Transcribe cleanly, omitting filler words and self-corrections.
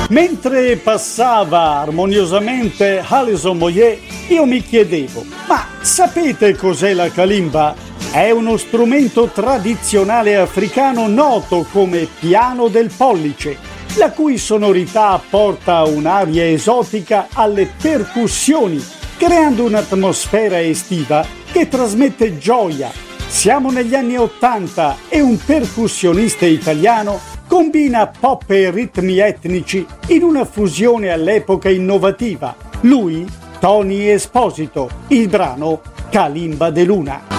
Mentre passava armoniosamente Alison Moyet, io mi chiedevo, ma sapete cos'è la kalimba? È uno strumento tradizionale africano noto come piano del pollice, la cui sonorità apporta un'aria esotica alle percussioni, creando un'atmosfera estiva che trasmette gioia. Siamo negli anni '80 e un percussionista italiano combina pop e ritmi etnici in una fusione all'epoca innovativa. Lui, Tony Esposito, il brano Kalimba de Luna.